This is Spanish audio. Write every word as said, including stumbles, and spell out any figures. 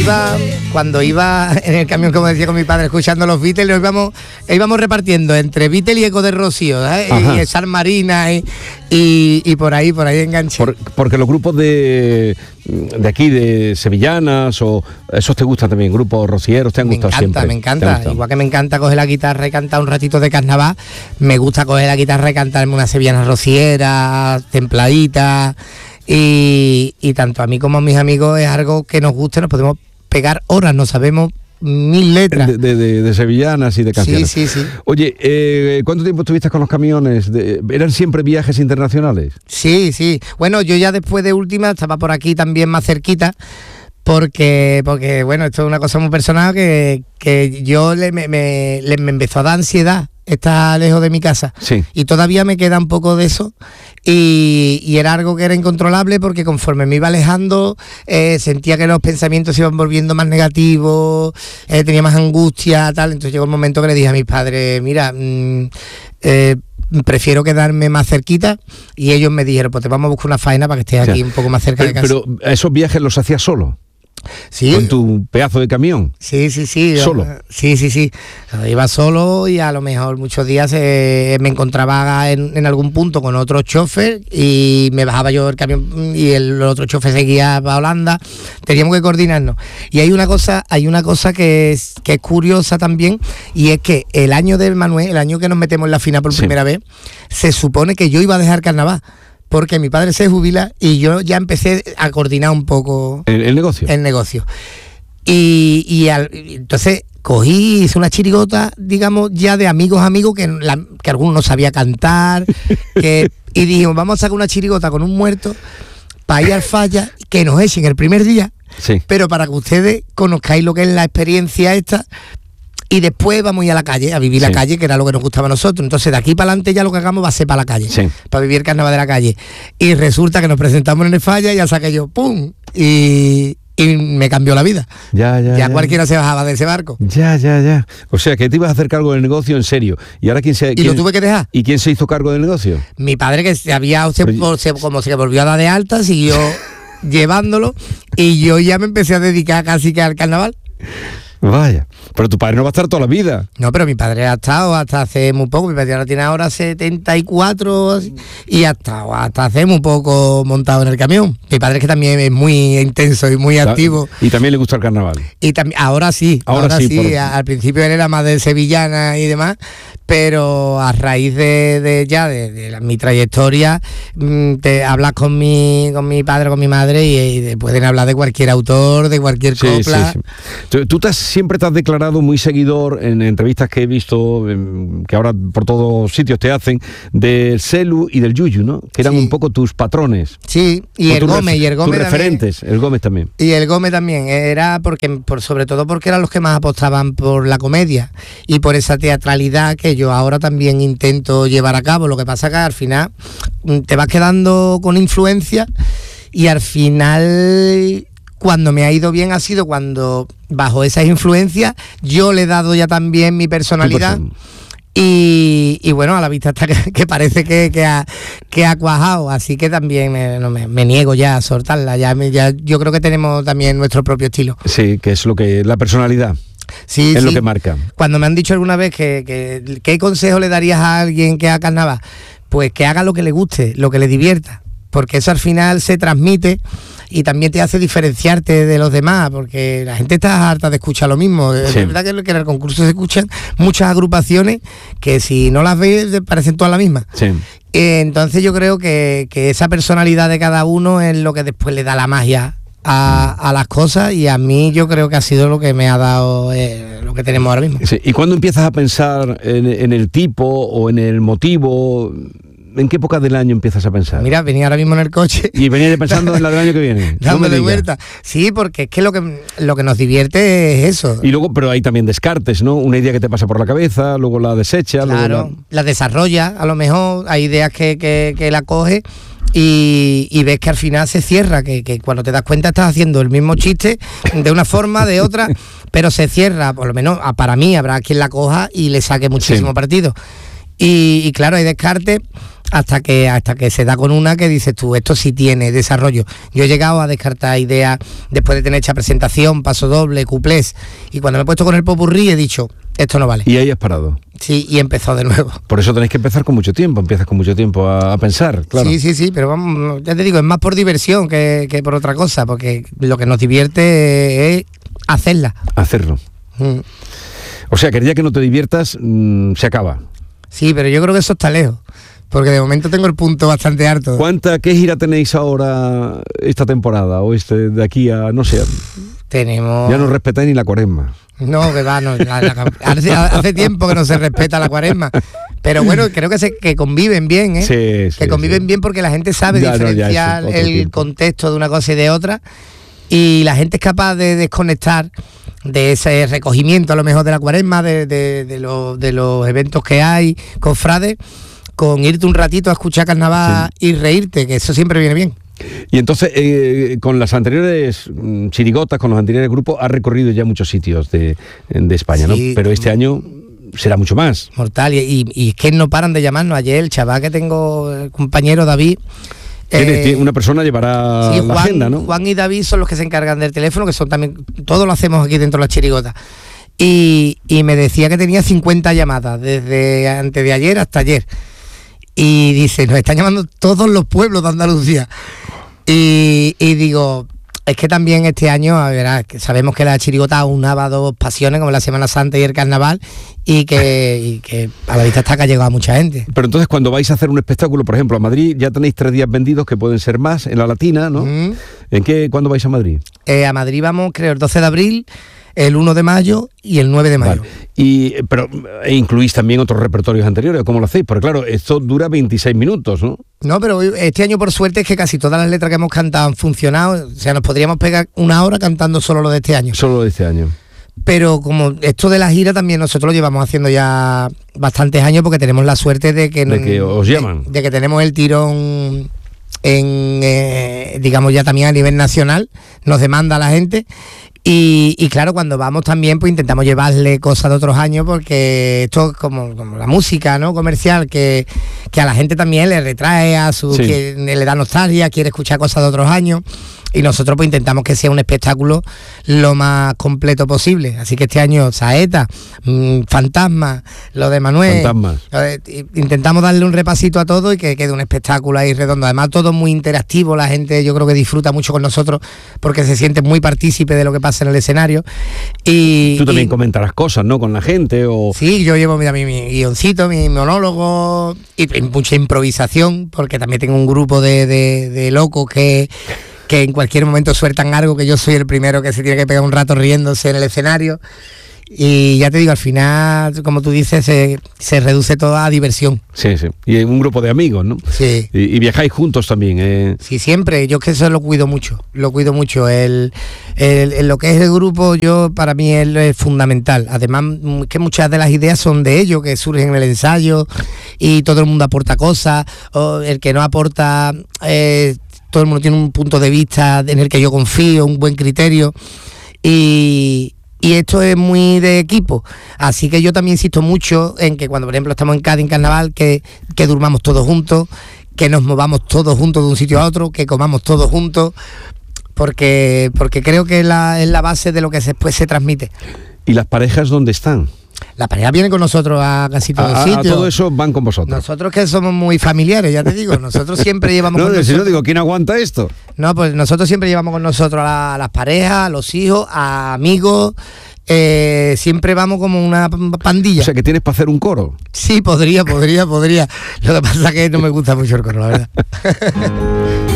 Cuando iba en el camión, como decía con mi padre, escuchando los Beatles, nos íbamos, íbamos repartiendo entre Beatles y Eco de Rocío, ¿eh? Y Sal Marina y, y, y por ahí, por ahí enganché. Por, porque los grupos de, de aquí, de sevillanas, o esos te gustan también, grupos rocieros, te han me gustado encanta, siempre. Me encanta, me encanta. Igual que me encanta coger la guitarra y cantar un ratito de carnaval, me gusta coger la guitarra y cantarme una sevillana rociera, templadita, y, y tanto a mí como a mis amigos es algo que nos gusta, nos podemos pegar horas, no sabemos mil letras. De, de, de, de sevillanas y de canciones. Sí, sí, sí. Oye, eh, ¿cuánto tiempo estuviste con los camiones? De, ¿Eran siempre viajes internacionales? Sí, sí. Bueno, yo ya después de última estaba por aquí también más cerquita, porque, porque bueno, esto es una cosa muy personal que, que yo le, me, me, le, me empezó a dar ansiedad estar lejos de mi casa. Sí. Y todavía me queda un poco de eso. Y, y era algo que era incontrolable porque conforme me iba alejando eh, sentía que los pensamientos se iban volviendo más negativos, eh, tenía más angustia, tal. Entonces llegó el momento que le dije a mis padres, mira, mmm, eh, prefiero quedarme más cerquita, y ellos me dijeron, pues te vamos a buscar una faena para que estés aquí, o sea, un poco más cerca pero, de casa. Pero esos viajes los hacías solo. Sí. Con tu pedazo de camión. Sí, sí, sí. ¿Solo? Sí, sí, sí. Iba solo y a lo mejor muchos días eh, me encontraba en, en algún punto con otro chofer y me bajaba yo el camión y el otro chofer seguía para Holanda. Teníamos que coordinarnos. Y hay una cosa, hay una cosa que es, que es curiosa también, y es que el año del Manuel, el año que nos metemos en la fina por sí. primera vez, se supone que yo iba a dejar carnaval, porque mi padre se jubila y yo ya empecé a coordinar un poco el, el negocio. El negocio. Y, y al, entonces cogí, hice una chirigota, digamos, ya de amigos amigos, que, la, que algunos no sabía cantar, que, y dijimos, vamos a sacar una chirigota con un muerto para ir al falla, que nos echen el primer día, sí. pero para que ustedes conozcáis lo que es la experiencia esta. Y después vamos a ir a la calle, a vivir sí. la calle, que era lo que nos gustaba a nosotros. Entonces, de aquí para adelante ya lo que hagamos va a ser para la calle, sí. para vivir el carnaval de la calle. Y resulta que nos presentamos en el falla y ya saqué yo, ¡pum! Y, y me cambió la vida. Ya, ya, ya, ya cualquiera se bajaba de ese barco. Ya, ya, ya. O sea, que te ibas a hacer cargo del negocio en serio. ¿Y ahora quién se...? ¿Y quién, lo tuve que dejar? ¿Y quién se hizo cargo del negocio? Mi padre, que se había, se, Pero... se, como se volvió a dar de alta, siguió llevándolo, y yo ya me empecé a dedicar casi que al carnaval. Vaya, pero tu padre no va a estar toda la vida. No, pero mi padre ha estado hasta hace muy poco. Mi padre ahora tiene ahora setenta y cuatro y ha estado hasta hace muy poco montado en el camión. Mi padre es que también es muy intenso y muy activo. Y también le gusta el carnaval. Y también ahora sí, ahora, ahora sí. sí. Por... Al principio él era más de sevillana y demás, pero a raíz de, de ya de, de la, mi trayectoria, te hablas con mi con mi padre, con mi madre, y, y pueden hablar de cualquier autor, de cualquier sí, copla. Sí, sí. Tú, tú te has siempre te has declarado muy seguidor en entrevistas que he visto, que ahora por todos sitios te hacen, del Celu y del Yuyu, ¿no? Que eran sí. un poco tus patrones. Sí, y el Gómez, y el Gómez tus referentes, también. El Gómez también. Y el Gómez también, era porque, por, sobre todo porque eran los que más apostaban por la comedia y por esa teatralidad que yo ahora también intento llevar a cabo. Lo que pasa que al final te vas quedando con influencia, y al final... Cuando me ha ido bien ha sido cuando, bajo esas influencias, yo le he dado ya también mi personalidad. Y, y bueno, a la vista está que, que parece que, que, ha, que ha cuajado, así que también me, no, me, me niego ya a soltarla. Ya, me, ya yo creo que tenemos también nuestro propio estilo. Sí, que es lo que la personalidad. Sí, es sí. lo que marca. Cuando me han dicho alguna vez que, que ¿qué consejo le darías a alguien que haga carnaval? Pues que haga lo que le guste, lo que le divierta, porque eso al final se transmite y también te hace diferenciarte de los demás, porque la gente está harta de escuchar lo mismo. Sí. Es verdad que en el concurso se escuchan muchas agrupaciones que si no las ves te parecen todas la misma. Sí. Entonces yo creo que, que esa personalidad de cada uno es lo que después le da la magia a, a las cosas, y a mí yo creo que ha sido lo que me ha dado eh, lo que tenemos ahora mismo. Sí. ¿Y cuándo empiezas a pensar en, en el tipo o en el motivo? ¿En qué época del año empiezas a pensar? Mira, venía ahora mismo en el coche. Y venía pensando en la del año que viene. Dándole vuelta. Sí, porque es que lo que lo que nos divierte es eso. Y luego, pero hay también descartes, ¿no? Una idea que te pasa por la cabeza, luego la desecha. Claro, luego la... la desarrolla, a lo mejor hay ideas que, que, que la coge y, y ves que al final se cierra, que, que cuando te das cuenta estás haciendo el mismo chiste de una forma, de otra, pero se cierra, por lo menos para mí, habrá quien la coja y le saque muchísimo sí. partido. Y, y claro, hay descartes. hasta que hasta que se da con una que dices tú, esto sí tiene desarrollo. Yo he llegado a descartar ideas después de tener hecha presentación, paso doble, cuplés, y cuando me he puesto con el popurrí he dicho, esto no vale. Y ahí has parado. Sí, y empezó de nuevo. Por eso tenéis que empezar con mucho tiempo, empiezas con mucho tiempo a, a pensar, claro. Sí, sí, sí, pero vamos, ya te digo, es más por diversión que, que por otra cosa, porque lo que nos divierte es hacerla. Hacerlo. Mm. O sea, que el día que no te diviertas, mmm, se acaba. Sí, pero yo creo que eso está lejos, porque de momento tengo el punto bastante alto. ¿Cuánta, qué gira tenéis ahora esta temporada, o este de aquí a, no sé? Tenemos... Ya no respetáis ni la cuaresma. No, que va, no, la, la, hace, hace tiempo que no se respeta la cuaresma. Pero bueno, creo que se, que conviven bien, ¿eh? Sí, sí, que conviven sí. bien porque la gente sabe ya, diferenciar no, el tiempo. contexto de una cosa y de otra. Y la gente es capaz de desconectar de ese recogimiento a lo mejor de la cuaresma, de, de, de, los, de los eventos que hay, cofrades, con irte un ratito a escuchar carnaval sí. y reírte, que eso siempre viene bien. Y entonces, eh, con las anteriores mm, chirigotas, con los anteriores grupos, has recorrido ya muchos sitios de, de España, sí, ¿no? Pero este año será mucho más. Mortal, y, y, y es que no paran de llamarnos. Ayer el chaval que tengo, el compañero David... Eh, una persona llevará sí, la Juan, agenda, ¿no? Juan y David son los que se encargan del teléfono, que son también... Todo lo hacemos aquí dentro de la chirigota. Y, y me decía que tenía cincuenta llamadas, desde antes de ayer hasta ayer. Y dice, nos están llamando todos los pueblos de Andalucía. Y, y digo, es que también este año, a ver, sabemos que la chirigota aunaba dos pasiones, como la Semana Santa y el Carnaval, y que, y que a la vista está que ha llegado a mucha gente. Pero entonces, cuando vais a hacer un espectáculo, por ejemplo, a Madrid, ya tenéis tres días vendidos, que pueden ser más, en la Latina, ¿no? Mm. ¿En qué, cuándo vais a Madrid? Eh, a Madrid vamos, creo, el doce de abril, el uno de mayo y el nueve de mayo. Vale. Y, pero e incluís también otros repertorios anteriores, ¿cómo lo hacéis? Porque claro, esto dura veintiséis minutos, ¿no? No, pero este año por suerte es que casi todas las letras que hemos cantado han funcionado. O sea, nos podríamos pegar una hora cantando solo lo de este año. Solo lo de este año. Pero como esto de la gira también nosotros lo llevamos haciendo ya bastantes años, porque tenemos la suerte de que... De que os llaman. De, de que tenemos el tirón en, eh, digamos ya también a nivel nacional, nos demanda la gente. Y, y claro, cuando vamos también pues intentamos llevarle cosas de otros años, porque esto es como, como la música, ¿no? Comercial, que, que a la gente también le retrae a su, sí. que le da nostalgia, quiere escuchar cosas de otros años, y nosotros pues intentamos que sea un espectáculo lo más completo posible. Así que este año Saeta, mmm, Fantasma, lo de Manuel, lo de, intentamos darle un repasito a todo y que quede un espectáculo ahí redondo. Además todo muy interactivo, la gente yo creo que disfruta mucho con nosotros porque se siente muy partícipe de lo que pasa en el escenario. Y tú también y, comentarás cosas, ¿no? Con la gente o... Sí, yo llevo mira, mi, mi guioncito, mi monólogo y, y mucha improvisación, porque también tengo un grupo de, de, de locos que... que en cualquier momento sueltan algo, que yo soy el primero que se tiene que pegar un rato riéndose en el escenario. Y ya te digo, al final, como tú dices, se, se reduce toda a diversión. Sí, sí. Y un grupo de amigos, ¿no? Sí. Y, y viajáis juntos también, ¿eh? Sí, siempre. Yo es que eso lo cuido mucho. Lo cuido mucho. El, el, el, lo que es el grupo, yo para mí es, es fundamental. Además, que muchas de las ideas son de ellos, que surgen en el ensayo y todo el mundo aporta cosas. O el que no aporta... Eh, todo el mundo tiene un punto de vista en el que yo confío, un buen criterio, y, y esto es muy de equipo. Así que yo también insisto mucho en que cuando, por ejemplo, estamos en Cádiz en Carnaval, que, que durmamos todos juntos, que nos movamos todos juntos de un sitio a otro, que comamos todos juntos, porque, porque creo que es la, es la base de lo que después se transmite. ¿Y las parejas dónde están? La pareja viene con nosotros a casi todos los sitios. A todo eso van con vosotros. Nosotros que somos muy familiares, ya te digo, nosotros siempre llevamos no, con nosotros... Si no digo, ¿quién aguanta esto? No, pues nosotros siempre llevamos con nosotros a, la, a las parejas, a los hijos, a amigos, eh, siempre vamos como una pandilla. O sea, que tienes para hacer un coro. Sí, podría, podría, podría. Lo que pasa es que no me gusta mucho el coro, la verdad.